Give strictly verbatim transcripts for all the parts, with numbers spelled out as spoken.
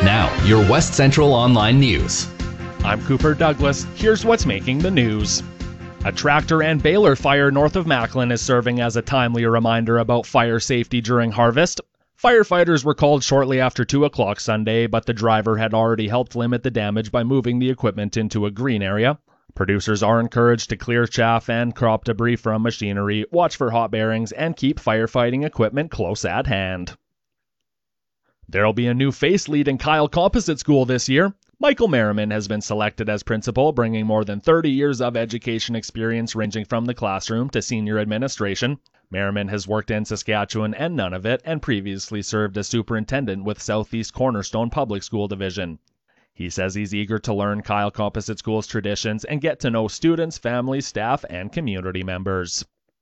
Now, your West Central Online News. I'm Cooper Douglas. Here's what's making the news. A tractor and baler fire north of Macklin is serving as a timely reminder about fire safety during harvest. Firefighters were called shortly after two o'clock Sunday, but the driver had already helped limit the damage by moving the equipment into a green area. Producers are encouraged to clear chaff and crop debris from machinery, watch for hot bearings, and keep firefighting equipment close at hand. There'll be a new face leading Kyle Composite School this year. Michael Merriman has been selected as principal, bringing more than thirty years of education experience ranging from the classroom to senior administration. Merriman has worked in Saskatchewan and Nunavut and previously served as superintendent with Southeast Cornerstone Public School Division. He says he's eager to learn Kyle Composite School's traditions and get to know students, families, staff, and community members.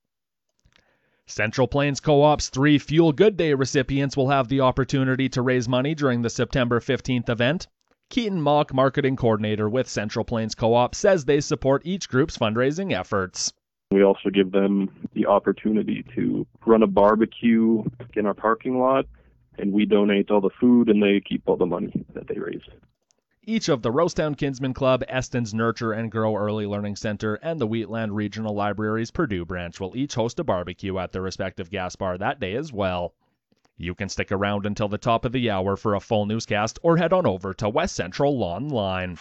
Central Plains Co-op's three Fuel Good Day recipients will have the opportunity to raise money during the September fifteenth event. Keaton Mock, marketing coordinator with Central Plains Co-op, says they support each group's fundraising efforts. We also give them the opportunity to run a barbecue in our parking lot, and we donate all the food and they keep all the money that they raise. Each of the Rosetown Kinsman Club, Eston's Nurture and Grow Early Learning Center, and the Wheatland Regional Library's Purdue branch will each host a barbecue at their respective gas bar that day as well. You can stick around until the top of the hour for a full newscast or head on over to West Central Online.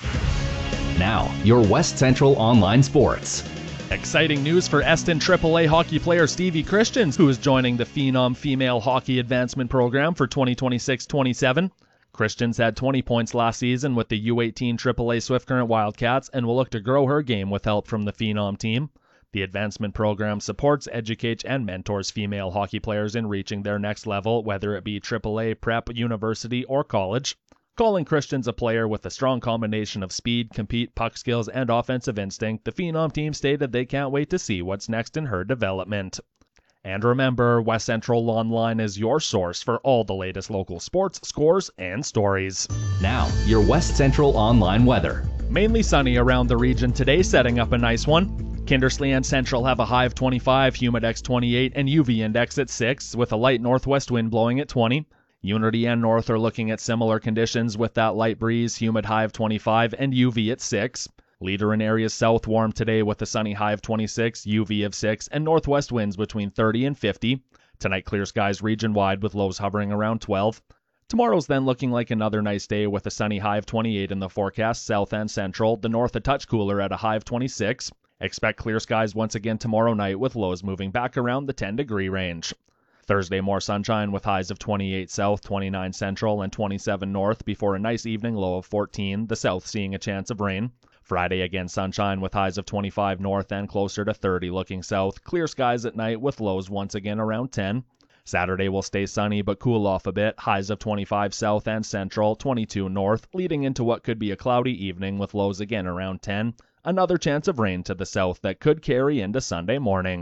Now, your West Central Online Sports. Exciting news for Eston triple A hockey player Stevie Christians, who is joining the Phenom Female Hockey Advancement Program for twenty twenty-six twenty-seven. Christians had twenty points last season with the U eighteen triple A Swift Current Wildcats and will look to grow her game with help from the Phenom team. The advancement program supports, educates, and mentors female hockey players in reaching their next level, whether it be triple A, prep, university, or college. Calling Christians a player with a strong combination of speed, compete, puck skills, and offensive instinct, the Phenom team stated they can't wait to see what's next in her development. And remember, West Central Online is your source for all the latest local sports, scores, and stories. Now, your West Central Online weather. Mainly sunny around the region today, setting up a nice one. Kindersley and Central have a high of twenty-five, Humidex twenty-eight, and U V index at six, with a light northwest wind blowing at twenty. Unity and North are looking at similar conditions with that light breeze, humid high of twenty-five, and U V at six. Leader in areas south warm today with a sunny high of twenty-six, U V of six, and northwest winds between thirty and fifty. Tonight clear skies region-wide with lows hovering around twelve. Tomorrow's then looking like another nice day with a sunny high of twenty-eight in the forecast, south and central. The north a touch cooler at a high of twenty-six. Expect clear skies once again tomorrow night with lows moving back around the ten degree range. Thursday more sunshine with highs of twenty-eight south, twenty-nine central, and twenty-seven north before a nice evening low of fourteen, the south seeing a chance of rain. Friday again sunshine with highs of twenty-five north and closer to thirty looking south. Clear skies at night with lows once again around ten. Saturday will stay sunny but cool off a bit. Highs of twenty-five south and central, twenty-two north, leading into what could be a cloudy evening with lows again around ten. Another chance of rain to the south that could carry into Sunday morning.